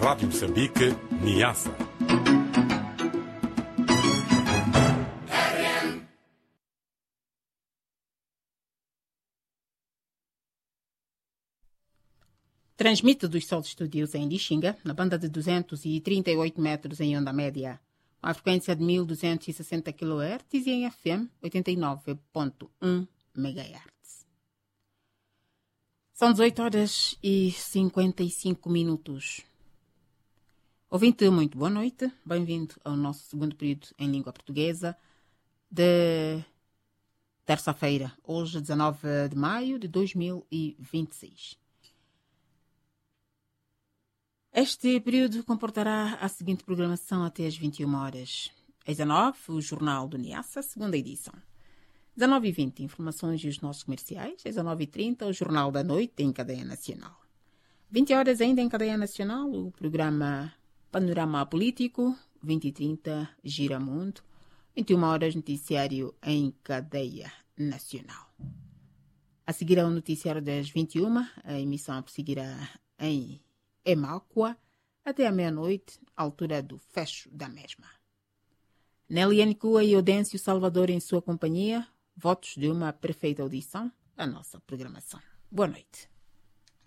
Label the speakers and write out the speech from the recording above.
Speaker 1: Rádio Moçambique, Niassa.
Speaker 2: Transmite dos Sol Studios em Lixinga, na banda de 238 metros em onda média, com a frequência de 1260 kHz e em FM 89.1 MHz. São 18 horas e 55 minutos. Ouvinte, muito boa noite. Bem-vindo ao nosso segundo período em língua portuguesa de terça-feira, hoje 19 de maio de 2026. Este período comportará a seguinte programação até às 21 horas. Às 19, o Jornal do Niassa, segunda edição. 19h20, informações e os nossos comerciais. Às 19h30, o Jornal da Noite em cadeia nacional. 20 horas ainda em cadeia nacional, o programa Panorama Político. 20h30, Gira Mundo. 21 horas, noticiário em cadeia nacional. A seguir ao noticiário das 21, a emissão prosseguirá em Emáqua até à meia-noite, altura do fecho da mesma. Neliane Cua e Odêncio Salvador em sua companhia, votos de uma perfeita audição à nossa programação. Boa noite.